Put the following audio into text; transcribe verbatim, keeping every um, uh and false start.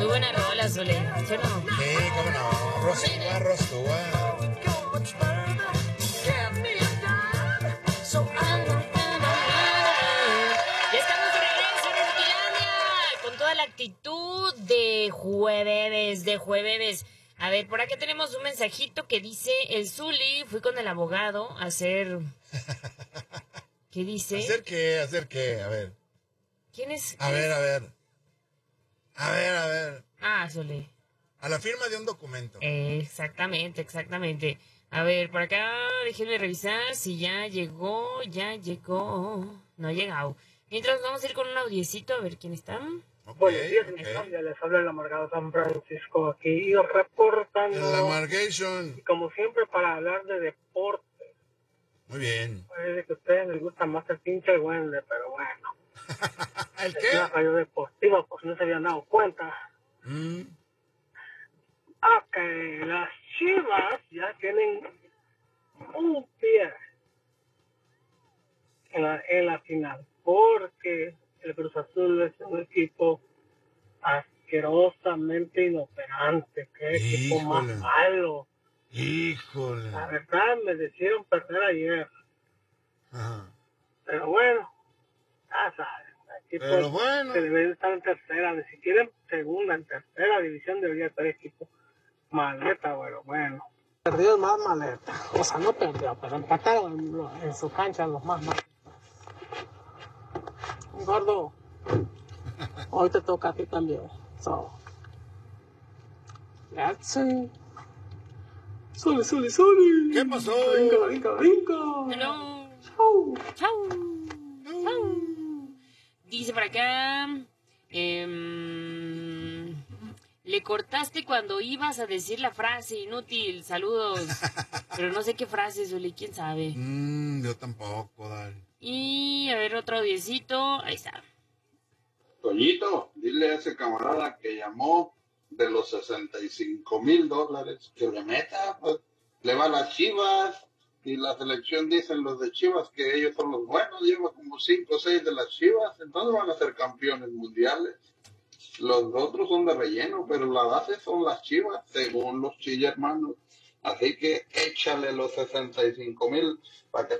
Muy buena rola, Zule, ¿sí o no? Sí, cómo no. Rostúa, Rostúa. Ya estamos de regreso en Estilandia, con toda la actitud de jueves, de jueves. A ver, por acá tenemos un mensajito que dice, el Zuli, fui con el abogado a hacer... ¿Qué dice? ¿Hacer qué? ¿Hacer qué? A ver. ¿Quién es? A ¿Quién ver, es? a ver. A ver, a ver. Ah, Zuli. A la firma de un documento. Eh, exactamente, exactamente. A ver, por acá déjenme revisar si ya llegó, ya llegó. No ha llegado. Mientras vamos a ir con un audiecito a ver quién está. Okay, Buenos días, okay. mi familia. Les habla el amargado San Francisco aquí reportando. El Amargation. Y como siempre, para hablar de deporte. Muy bien. Parece que a ustedes les gusta más el pinche Wende, pero bueno. ¿El Es qué? una radio deportiva, por si no se habían dado cuenta. Mm. Ok, las Chivas ya tienen un pie en la, en la final, porque el Cruz Azul es un equipo asquerosamente inoperante. Qué equipo más Híjole. malo. Híjole. La verdad, me decidieron perder ayer. Ajá. Pero bueno, ya saben. Equipos Pero bueno. que deberían estar en tercera, ni siquiera en segunda, en tercera división debería estar equipo maleta, pero bueno. Perdió más maleta. O sea, no perdió, pero empataron en, en su cancha los más maletas. Gordo, hoy te toca a ti también. So, let's see. Sole, sole, sole. ¿Qué pasó? Brinca, brinca, brinca. Hello. Chau. Chau. Chau. Dice por acá. em, le cortaste cuando ibas a decir la frase, inútil. Saludos. Pero no sé qué frase, Zuli, quién sabe. Mm, yo tampoco, Dani. Y a ver, otro audiecito. Ahí está. Toñito, dile a ese camarada que llamó de los sesenta y cinco mil dólares que le meta, pues, le va a las Chivas y la selección dicen los de Chivas que ellos son los buenos, lleva como cinco o seis de las Chivas, entonces van a ser campeones mundiales. Los otros son de relleno, pero la base son las Chivas, según los Chilla hermanos. Así que échale los sesenta y cinco mil para que